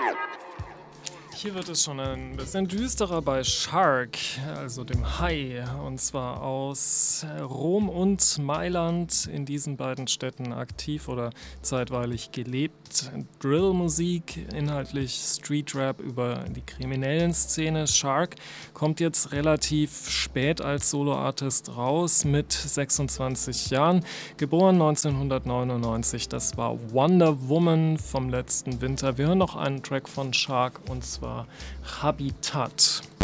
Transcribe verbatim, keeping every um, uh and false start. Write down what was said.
Hier wird es schon ein bisschen düsterer bei Shark, also dem Hai, und zwar aus Rom und Mailand, in diesen beiden Städten aktiv oder zeitweilig gelebt. Drillmusik, inhaltlich Streetrap über die kriminellen Szene. Shark kommt jetzt relativ spät als Soloartist raus, mit sechsundzwanzig Jahren, geboren neunzehnhundertneunundneunzig. Das war Wonder Woman vom letzten Winter. Wir hören noch einen Track von Shark, und zwar Habitat.